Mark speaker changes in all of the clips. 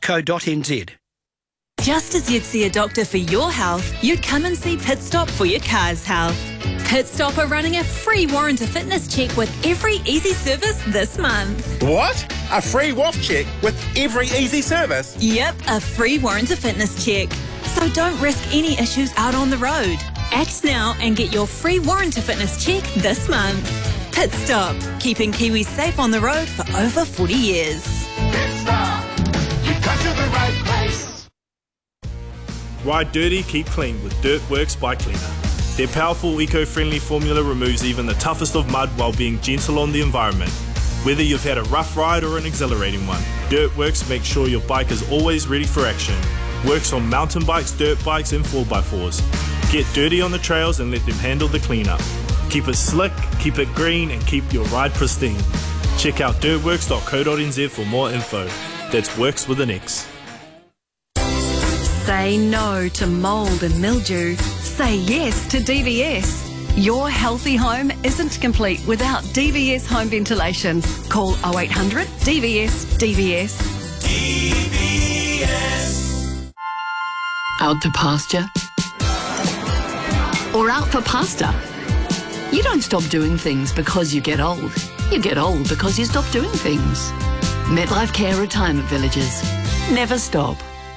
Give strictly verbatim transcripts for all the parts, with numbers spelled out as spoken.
Speaker 1: co dot n z.
Speaker 2: Just as you'd see a doctor for your health, you'd come and see Pit Stop for your car's health. Pit Stop are running a free warrant of fitness check with every easy service this month.
Speaker 3: What? A free W A F check with every easy service?
Speaker 2: Yep, a free warrant of fitness check. So don't risk any issues out on the road. Act now and get your free warrant of fitness check this month. Pit Stop, keeping Kiwis safe on the road for over forty years.
Speaker 4: Pit Stop, you've come to the right place.
Speaker 5: Ride dirty, keep clean with Dirt Works Bike Cleaner. Their powerful, eco-friendly formula removes even the toughest of mud while being gentle on the environment. Whether you've had a rough ride or an exhilarating one, Dirt Works makes sure your bike is always ready for action. Works on mountain bikes, dirt bikes and four by fours. Get dirty on the trails and let them handle the cleanup. Keep it slick, keep it green and keep your ride pristine. Check out dirt works dot co dot n z for more info. That's Works with an X.
Speaker 6: Say no to mould and mildew. Say yes to D V S. Your healthy home isn't complete without D V S home ventilation. Call oh eight hundred D V S D V S.
Speaker 4: D V S.
Speaker 6: Out to pasture? Or out for pasta? You don't stop doing things because you get old. You get old because you stop doing things. MetLife Care Retirement Villages. Never stop.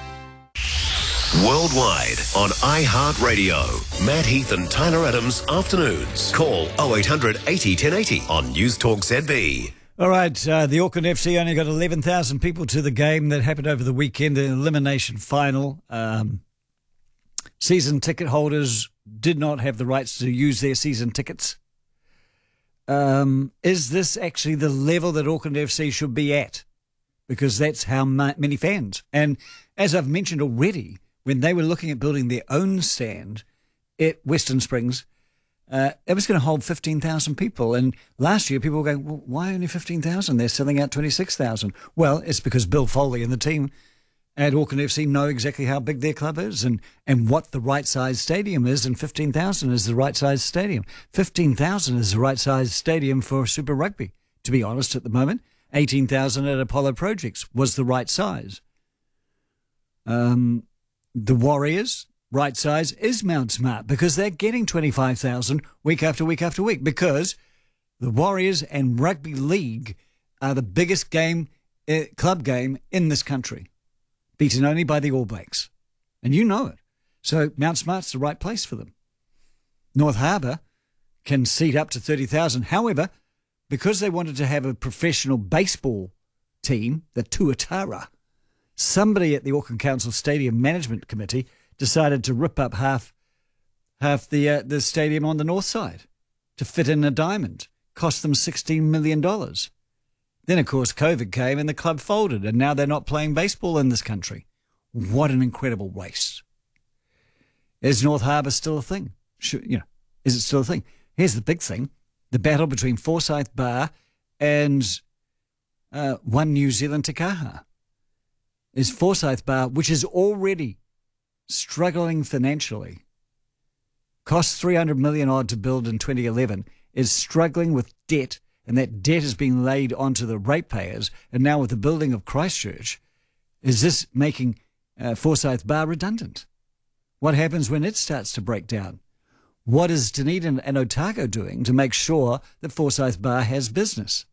Speaker 7: Worldwide on iHeartRadio. Matt Heath and Tyler Adams afternoons. Call oh eight hundred eighty ten eighty on News Talk Z B.
Speaker 8: All right, uh, the Auckland F C only got eleven thousand people to the game that happened over the weekend, the elimination final. Um, season ticket holders did not have the rights to use their season tickets. Um, is this actually the level that Auckland F C should be at? Because that's how ma- many fans. And as I've mentioned already, when they were looking at building their own stand at Western Springs, uh, it was going to hold fifteen thousand people. And last year, people were going, well, why only fifteen thousand? They're selling out twenty-six thousand. Well, it's because Bill Foley and the team at Auckland F C know exactly how big their club is and, and what the right size stadium is, and fifteen thousand is the right size stadium. fifteen thousand is the right size stadium for Super Rugby, to be honest, at the moment. eighteen thousand at Apollo Projects was the right size. Um, the Warriors, right size, is Mount Smart because they're getting twenty-five thousand week after week after week because the Warriors and Rugby League are the biggest game, uh, club game in this country, beaten only by the All Blacks. And you know it. So Mount Smart's the right place for them. North Harbour can seat up to thirty thousand. However, because they wanted to have a professional baseball team, the Tuatara, somebody at the Auckland Council Stadium Management Committee decided to rip up half half the uh, the stadium on the north side to fit in a diamond. Cost them sixteen million dollars. Then, of course, COVID came and the club folded, and now they're not playing baseball in this country. What an incredible waste. Is North Harbour still a thing? Should, you know, is it still a thing? Here's the big thing. The battle between Forsyth Bar and uh, One New Zealand Te Kaha is Forsyth Bar, which is already struggling financially, cost three hundred million odd to build in twenty eleven, is struggling with debt, and that debt is being laid onto the ratepayers. And now with the building of Christchurch, is this making uh, Forsyth Bar redundant? What happens when it starts to break down? What is Dunedin and Otago doing to make sure that Forsyth Bar has business?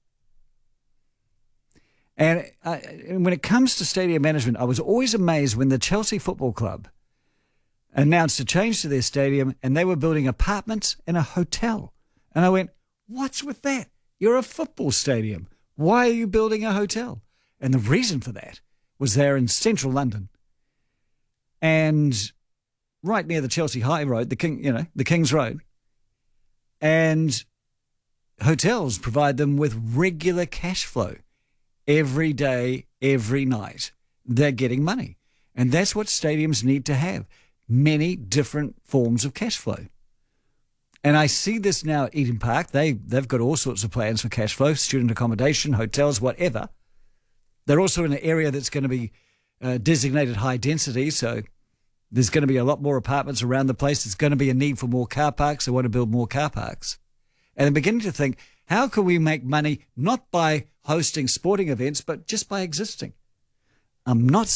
Speaker 8: And uh, when it comes to stadium management, I was always amazed when the Chelsea Football Club announced a change to their stadium and they were building apartments and a hotel. And I went, what's with that? You're a football stadium. Why are you building a hotel? And the reason for that was they're in central London and right near the Chelsea High Road, the King, you know, the King's Road. And hotels provide them with regular cash flow. Every day, every night, they're getting money. And that's what stadiums need to have, many different forms of cash flow. And I see this now at Eden Park. They, they've got all sorts of plans for cash flow, student accommodation, hotels, whatever. They're also in an area that's going to be uh, designated high density, so there's going to be a lot more apartments around the place. There's going to be a need for more car parks. They want to build more car parks. And I'm beginning to think, how can we make money not by hosting sporting events, but just by existing? I'm not